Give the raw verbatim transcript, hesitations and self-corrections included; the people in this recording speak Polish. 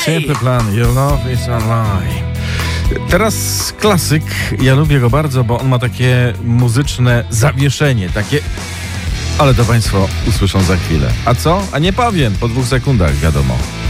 Simple Plan, Your Love is a Lie. Teraz klasyk, ja lubię go bardzo, bo on ma takie muzyczne zawieszenie, takie... Ale to państwo usłyszą za chwilę. A co? A nie powiem, po dwóch sekundach wiadomo.